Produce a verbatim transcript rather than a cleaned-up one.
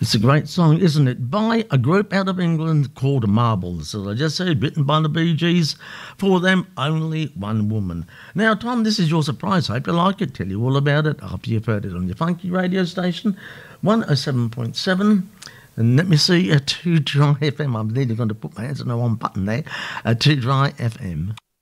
It's a great song, isn't it? By a group out of England called Marbles, as I just said, written by the Bee Gees. For them, only one woman. Now, Tom, this is your surprise. Hope you like it. Tell you all about it after you've heard it on your funky radio station, one oh seven point seven. And let me see, uh, two Dry F M. I'm nearly going to put my hands on the wrong button there. Uh, two Dry F M.